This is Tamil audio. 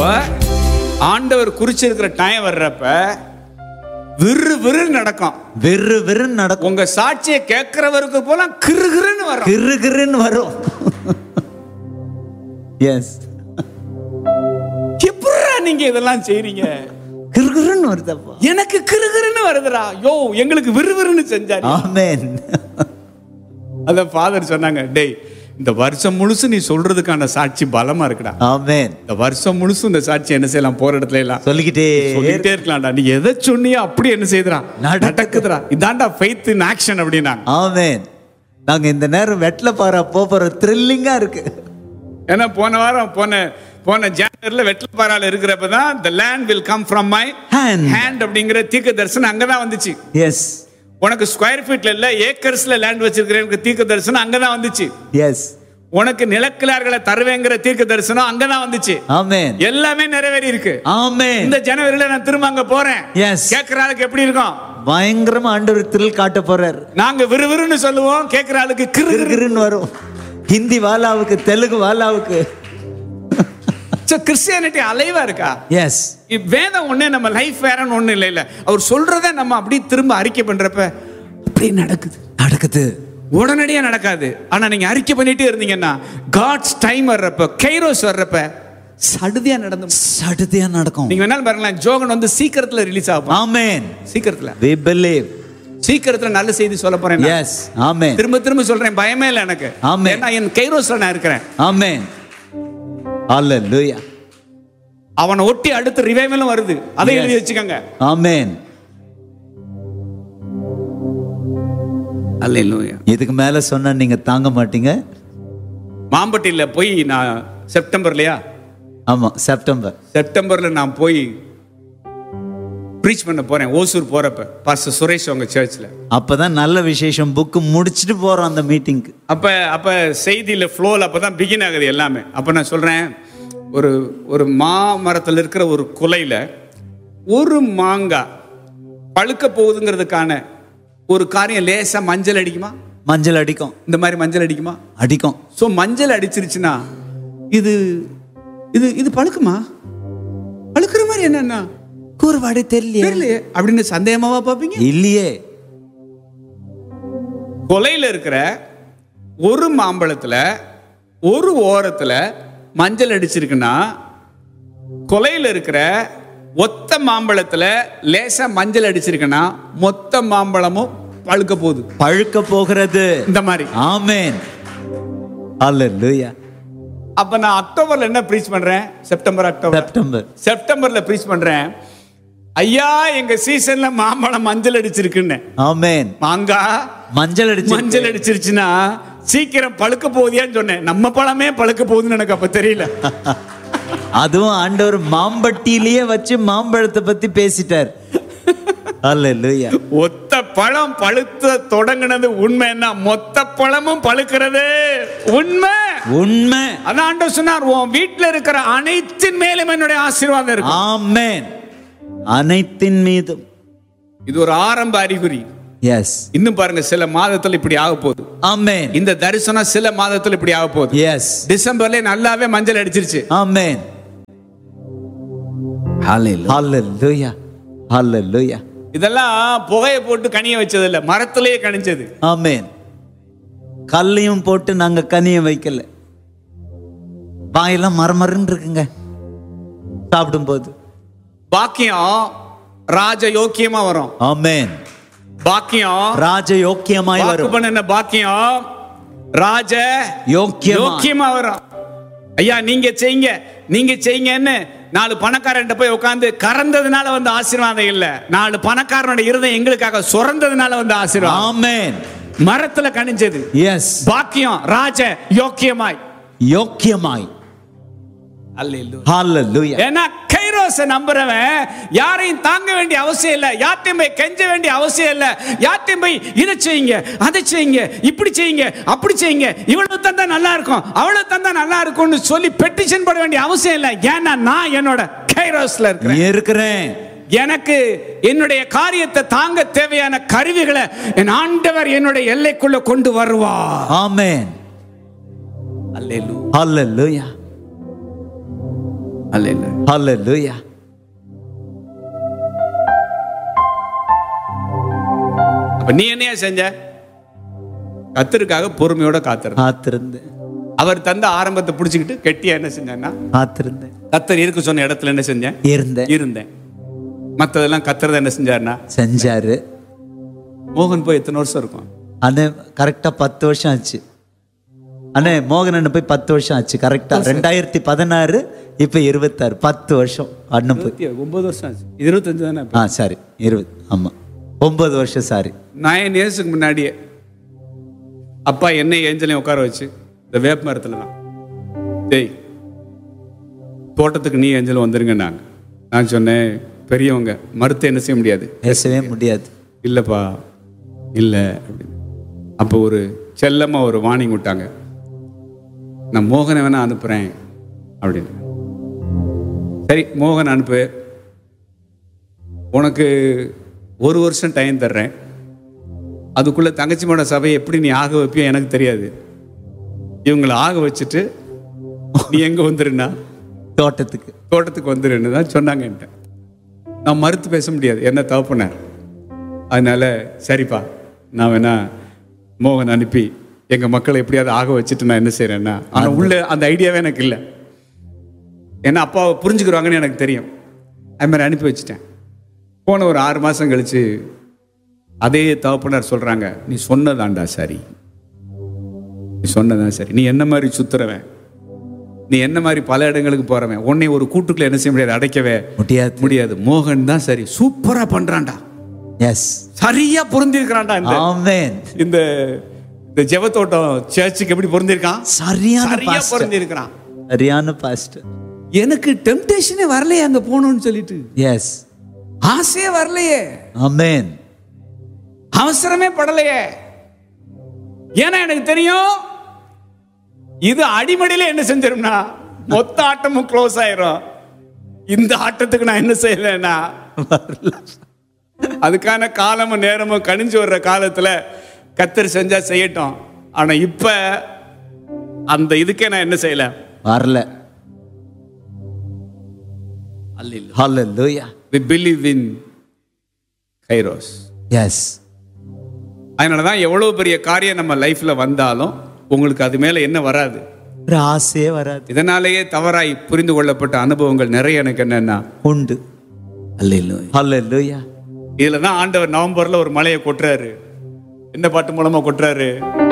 ஆண்டவர் குறிச்சிருக்கிற டைம் வர்றப்ப விறு விறுன்னு நடக்கும். விறு விறுன்னு நடக்கும். உங்க சாட்சியை கேட்கிறவருக்கு போல கிறுகிறுன்னு வரும். கிறுகிறுன்னு வரும். எஸ். எப்படிடா நீங்க இதெல்லாம் செய்றீங்க? கிறுகிறுன்னு வருதப்பா. எனக்கு கிறுகிறுன்னு வருதுடா. யோ, எங்களுக்கு விறுவிறுன்னு செஞ்சாரு. ஆமென். அத ஃபாதர் சொன்னாங்க, டேய் இந்த வருஷம் முழுசு நீ சொல்றதுக்கான சாட்சி பலமா இருக்குடா. ஆமென். இந்த வருஷம் முழுசு இந்த சாட்சி என்ன செய்யலாம், போற இடத்துல எல்லாம் சொல்லிக்கிட்டே இருக்கலாம்டா. நீ எதை சொன்னியோ அப்படி என்ன செய்யறா, நடக்குதுடா. இதான்டா ஃபெய்த் இன் ஆக்ஷன் அப்படின்னாங்க. ஆமென். நாங்க இந்த நேரம் வெட்ல பாரா போற த்ரில்லிங்கா இருக்கு. ஏன்னா போன வாரம் போன ஜனவரில வெட்லப்பாறால இருக்கிறப்பதான் the land will come from my hand அப்படிங்கிற தீர்க்க தரிசனம் அங்கதான் வந்துச்சு. எஸ். உனக்கு ஸ்கொயர் ஃபீட்ல இல்ல ஏக்கர்ஸ்ல லேண்ட் வச்சிருக்கிறேன் தீர்க்க தரிசனம் அங்கதான் வந்துச்சு. எஸ். உனக்கு நிலக்கிழார்களை தருவேங்கிற தீர்க்க தரிசனம் அங்கதான் வந்துச்சு. ஆமென். எல்லாமே நிறைவேறி இருக்கு. ஆமென். இந்த ஜனவரில நான் திரும்ப அங்க போறேன். எஸ். கேட்கிற ஆளுக்கு எப்படி இருக்கும்? பயங்கரமா ஆண்டவர் த்ரில் காட்ட போறார். நாங்க விறுவிறுன்னு சொல்லுவோம், கேட்கிற ஆளுக்கு கிறுகிறுன்னு வரும். ஹிந்தி வாலாவுக்கு, தெலுங்கு வாலாவுக்கு. கிறிஸ்டியானிட்டி அலைவா இருக்கா? எஸ். வேதம் ஒண்ணு, நம்ம லைஃப் வேறன்னு ஒண்ணு இல்ல. அவர் சொல்றத நம்ம அப்படி திரும்ப அறிக்கை பண்றப்ப அப்படி நடக்குது. உடனடியா நடக்காது. ஆனா நீங்க அறிக்கை பண்ணிட்டே இருந்தீங்கன்னா காட்ஸ் டைம் வர்றப்ப, கைரோஸ் வர்றப்ப சடுதியா நடக்கும். நீங்க வேணாலும் பாருங்களேன், ஜோகன் வந்து சீக்கிரத்துல ரிலீஸ் ஆகும். ஆமென். சீக்கிரத்துல we believe. சீக்கிரத்துல நல்ல செய்தி சொல்ல போறேன். எஸ். ஆமென். திரும்ப சொல்றேன், பயமே இல்ல எனக்கு. ஆமென். ஏன்னா என் கைரோஸ்ல நான் இருக்கிறேன். ஆமென். ஹalleluya. அவனை ஒட்டி அடுத்த ரிவைவலும் வருது. அதை எழுதி வச்சுக்கோங்க. ஆமென். ஹalleluya. இதுக்கு மேல சொன்னா நீங்க தாங்க மாட்டீங்க. மாம்பட்டியில போய் நான் செப்டம்பர்லயா? ஆமா, செப்டம்பர்ல நான் போய் ப்ரீச் பண்ண போறேன். ஓசூர் போறப்ப பாஸ்டர் சுரேஷ் அவங்க சர்ச்ல. அப்பதான் நல்ல விசேஷம். புக் முடிச்சிட்டு போறோம் அந்த மீட்டிங்க்கு. அப்ப செய்தியில ஃப்ளோல அப்பதான் பிகின் ஆகுது எல்லாமே. அப்ப நான் சொல்றேன், ஒரு மாமரத்தில் இருக்கிற ஒரு குலையில ஒரு மாங்காய் பழுக்க போகுதுங்கிறதுக்கான ஒரு காரியம் லேசா மஞ்சள் அடிக்குமா? மஞ்சள் அடிக்கும். இந்த மாதிரி மஞ்சள் அடிக்குமா? அடிக்கும். சோ மஞ்சள் அடிச்சிருச்சுன்னா இது இது இது பழுக்குமா? பழுக்கிற மாதிரி என்னன்னா கூறுபாடு தெரியலையே அப்படின்னு சந்தேகமாவா பாப்பீங்க? இல்லையே. கொலையில இருக்கிற ஒரு மாம்பழத்துல ஒரு ஓரத்துல மஞ்சள் அடிச்சிருக்குன்னா, கொலையில இருக்கிற ஒத்த மாம்பழத்துல லேசா மஞ்சள் அடிச்சிருக்குன்னா மொத்த மாம்பழமும் பழுக்க போகிறது. இந்த மாதிரி. ஆமென். ஹalleluya. அப்ப நான் அக்டோபர்ல என்ன ப்ரீச் பண்றேன்? செப்டம்பர்ல ப்ரீச் பண்றேன். ஐயா, எங்க சீசன்ல மாம்பழம் மஞ்சள் அடிச்சிருக்குன்னு. ஆமென். மாங்காய் மஞ்சள் அடிச்சிருச்சுன்னா சீக்கிரம் பழுக்க போகுதியான்னு சொன்னேன். நம்ம பழமே பழுக்க போகுதுன்னு எனக்கு அப்ப தெரியல. அதுவும் ஆண்டவர் மாம்பட்டியிலேயே வச்சு மாம்பழத்தை பத்தி பேசிட்டார். ஹalleluya. ஒத்த பழம் பழுத்த தொடங்கினது உண்மைன்னா மொத்த பழமும் பழுக்கிறது உண்மை. அதான் ஆண்டவர் சொன்னார், உன் வீட்டுல இருக்கிற அனைத்தின் மேலும் என்னுடைய ஆசீர்வாதம் இருக்கு. ஆமென். அனைத்தின் மீதும். இது ஒரு ஆரம்ப அறிகுறி. எஸ். இன்னும் பாருங்க, சில மாதத்துல இப்படி ஆக போகுது. ஆமென். இந்த தரிசனம் சில மாதத்துல இப்படி ஆக போகுது. எஸ். டிசம்பர்ல நல்லாவே மஞ்சள் அடிச்சிருச்சு. ஆமென். ஹalleluya. ஹalleluya. இதெல்லாம் புகையை போட்டு கனிய வச்சது இல்ல, மரத்திலேயே கனிஞ்சது. ஆமென். கல்லையும் போட்டு நாங்க கனிய வைக்கல. வாயெல்லாம் மரமரன்னு இருக்குங்க சாப்பிடும் போது. பாக்கியம் ராஜ யோக்கியமா வரும். ஆமென். பாக்கியம் ராஜ யோக்கியமாய் வரும். பண்ண பாக்கியம் ராஜ யோக்கியமா வரும். ஐயா, நீங்க செய்யுங்கன்னு 4 பணக்காரன் போய் உட்கார்ந்து கறந்ததுனால வந்து ஆசீர்வாதம் இல்ல, 4 பணக்காரனோட இருதயம் எங்களுக்காக சுரந்ததுனால வந்து ஆசீர்வாதம். ஆமென். மரத்துல கனிஞ்சது. எஸ். பாக்கியம் ராஜ யோக்கியமாய். ஹalleluya. ஏன்னா கைரோஸை நம்புறவன் யாரையும் தாங்க வேண்டிய அவசியம் இல்ல, யார்ட்டையும் போய் கெஞ்ச வேண்டிய அவசியம் இல்ல, யார்ட்டையும் போய் இதை செய்யுங்க அதை செய்யுங்க இப்படி செய்யுங்க அப்படி செய்யுங்க, இவ்வளவு தந்தா நல்லா இருக்கும் அவ்வளவு தந்தா நல்லா இருக்கும்னு சொல்லி பெட்டிஷன் போட வேண்டிய அவசியம் இல்ல. ஏன்னா நான் என்னோட கைரோஸ்ல இருக்கிறேன். எனக்கு என்னுடைய காரியத்தை தாங்க தேவையான கருவிகளை என் ஆண்டவர் என்னுடைய எல்லைக்குள்ள கொண்டு வருவார். ஆமென். அல்லேலூயா. ஹல்லேலூயா. அப்ப நீ என்னையா செஞ்ச? கர்த்தருக்காக பொறுமையோட காத்திருந்தேன். அவர் தந்த ஆரம்பத்தை பிடிச்சுக்கிட்டு கெட்டியா என்ன செஞ்சேன்னா காத்திருந்தேன். கர்த்தர் இருக்க சொன்ன இடத்துல என்ன செஞ்சேன்? இருந்தேன். மற்றதெல்லாம் கர்த்தர் என்ன செஞ்சாருன்னா செஞ்சாரு. மோகன் போய் எத்தனை வருஷம் இருக்கும்? அண்ணே கரெக்டா 10 வருஷம் ஆச்சு. அண்ணே மோகன் அண்ணன் போய் 10 வருஷம் ஆச்சு கரெக்டா. 2016 இப்ப 26, 10 வருஷம் அண்ணன் போய். 9 வருஷம் ஆச்சு. 25 தானே? சாரி 20, ஆமா 9 வருஷம். சாரி 9 இயர்ஸுக்கு முன்னாடியே அப்பா என்னை ஏஞ்சலையும் உட்கார வச்சு இந்த வேப்ப மரத்துல தான், டேய் தோட்டத்துக்கு நீ ஏஞ்சலும் வந்துருங்க. நான் சொன்னேன், பெரியவங்க மறுத்து என்ன செய்ய முடியாது, பேசவே முடியாது. இல்லைப்பா இல்லை அப்படின்னு. அப்போ ஒரு செல்லம்மா ஒரு வார்னிங் விட்டாங்க, நான் மோகனை வேணா அனுப்புகிறேன் அப்படின்னு. சரி மோகன் அனுப்பு, உனக்கு 1 வருஷம் டைம் தர்றேன், அதுக்குள்ளே தங்கச்சியோட சபையை எப்படி நீ ஆக வைப்பியோ எனக்கு தெரியாது, இவங்களை ஆக வச்சுட்டு நீ எங்கே வந்துருன்னா தோட்டத்துக்கு வந்துருன்னு தான் சொன்னாங்க என்கிட்ட. நான் மறுத்து பேச முடியாது, என்ன தவப்புனார். அதனால சரிப்பா நான் வேணா மோகன் அனுப்பி எங்கள் மக்களை எப்படியாவது ஆக வச்சுட்டு நான் என்ன செய்கிறேன்னா, ஆனால் உள்ள அந்த ஐடியாவே எனக்கு இல்லை. ஏன்னா அப்பாவை புரிஞ்சுக்கிறாங்கன்னு எனக்கு தெரியும். அது மாதிரி அனுப்பி வச்சுட்டேன். போன ஒரு 6 மாதம் கழித்து அதே தகப்பனார் சொல்கிறாங்க, நீ சொன்னதாண்டா சரி, நீ சொன்னதான் சரி, நீ என்ன மாதிரி சுத்துறவன், நீ என்ன மாதிரி பல இடங்களுக்கு போறவன், உன்னை ஒரு கூட்டுக்குள்ள என்ன செய்ய முடியாது, அடைக்கவே முடியாது. மோகன் தான் சரி, சூப்பரா பண்றான்டா, எஸ் சரியா பொருந்திருக்கிறான்டா. ஆமென். இந்த ஜெபத்தோட்டம் சர்ச்சுக்கு எப்படி பொருந்திருக்கான்? சரியா பொருந்திருக்கிறான். சரியான பாஸ்டர். எனக்கு டெம்ப்டேஷனே வரலையே அங்க போகணும்னு சொல்லிட்டு. எஸ் ஆசையே வரலையே. ஆமென். அவசரமே படலையே. ஏன்னா எனக்கு தெரியும் இது அடிமடியில என்ன செஞ்சிரும்னா மொத்த ஆட்டமும் க்ளோஸ் ஆயிரும். இந்த ஆட்டத்துக்கு நான் என்ன செய்யலைன்னா அதுக்கான காலமும் நேரமும் கணிஞ்சு வர்ற காலத்துல கர்த்தர் செஞ்சா செய்யட்டும். ஆனா இப்ப அந்த இதுக்கே நான் என்ன செய்யல, வரல. Hallelujah. We believe in Kairos. Yes. அதனாலதான் எவ்வளவு பெரிய காரியம் நம்ம லைஃப்ல வந்தாலும் உங்களுக்கு அது மேல என்ன வராது, ஆசையே வராது. இதனாலேயே தவறாய் புரிந்து கொள்ளப்பட்ட அனுபவங்கள் நிறைய எனக்கு என்னன்னா உண்டு. Hallelujah. இதுலதான் ஆண்டவர் நவம்பர்ல ஒரு மலையை கொட்டுறாரு. என்ன பாட்டு மூலமா கொட்டுறாரு?